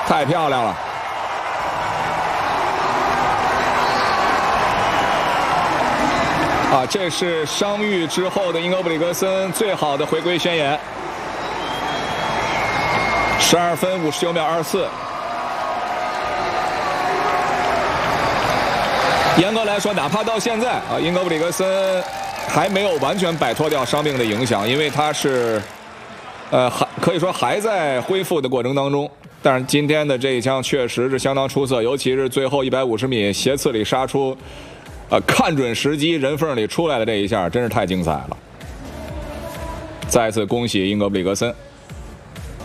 太漂亮了。啊，这是伤愈之后的英格布里格森最好的回归宣言。12分59秒24。严格来说，哪怕到现在啊，英格布里格森还没有完全摆脱掉伤病的影响，因为他是，可以说还在恢复的过程当中。但是今天的这一枪确实是相当出色，尤其是最后150米斜刺里杀出。看准时机，人缝里出来的这一下，真是太精彩了！再次恭喜英格布里格森。